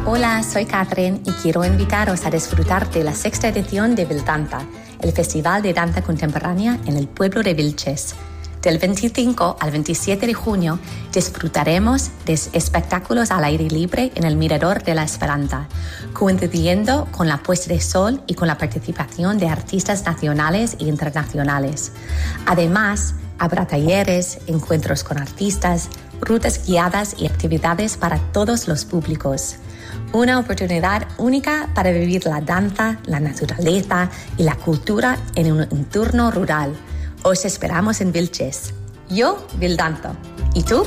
Hola, soy Catherine y quiero invitaros a disfrutar de la 6ª edición de Vildanza, el Festival de Danza Contemporánea en el pueblo de Vilches. Del 25 al 27 de junio disfrutaremos de espectáculos al aire libre en el Mirador de la Esperanza, coincidiendo con la puesta de sol y con la participación de artistas nacionales e internacionales. Además, habrá talleres, encuentros con artistas, rutas guiadas y actividades para todos los públicos. Una oportunidad única para vivir la danza, la naturaleza y la cultura en un entorno rural. Os esperamos en Vilches. Yo, Vildanzo. ¿Y tú?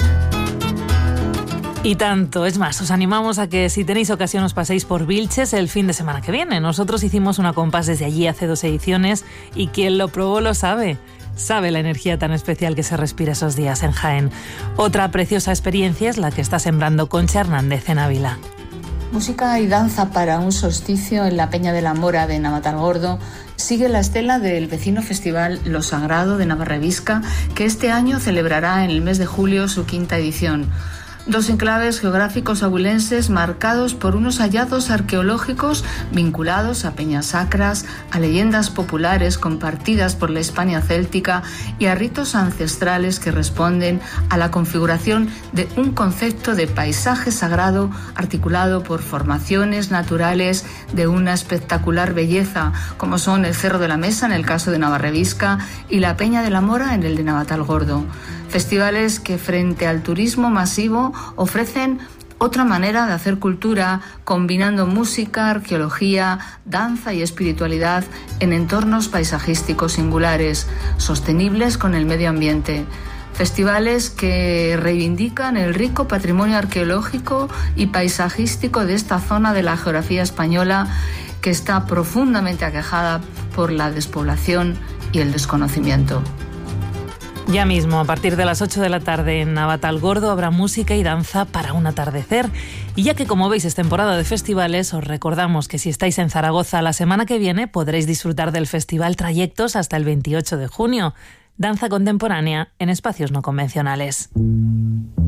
Y tanto, es más, os animamos a que si tenéis ocasión os paséis por Vilches el fin de semana que viene. Nosotros hicimos una compás desde allí hace 2 ediciones y quien lo probó lo sabe. Sabe la energía tan especial que se respira esos días en Jaén. Otra preciosa experiencia es la que está sembrando Concha Hernández en Ávila. Música y danza para un solsticio en la Peña de la Mora de Navatalgordo sigue la estela del vecino festival Lo Sagrado de Navarrevisca, que este año celebrará en el mes de julio su 5ª edición. 2 enclaves geográficos abulenses marcados por unos hallazgos arqueológicos vinculados a peñas sacras, a leyendas populares compartidas por la Hispania céltica y a ritos ancestrales que responden a la configuración de un concepto de paisaje sagrado articulado por formaciones naturales de una espectacular belleza, como son el Cerro de la Mesa en el caso de Navarrevisca y la Peña de la Mora en el de Navatalgordo. Festivales que frente al turismo masivo ofrecen otra manera de hacer cultura, combinando música, arqueología, danza y espiritualidad en entornos paisajísticos singulares, sostenibles con el medio ambiente. Festivales que reivindican el rico patrimonio arqueológico y paisajístico de esta zona de la geografía española que está profundamente aquejada por la despoblación y el desconocimiento. Ya mismo, a partir de las 8 de la tarde en Navatalgordo habrá música y danza para un atardecer. Y ya que, como veis, es temporada de festivales, os recordamos que si estáis en Zaragoza la semana que viene podréis disfrutar del Festival Trayectos hasta el 28 de junio. Danza contemporánea en espacios no convencionales.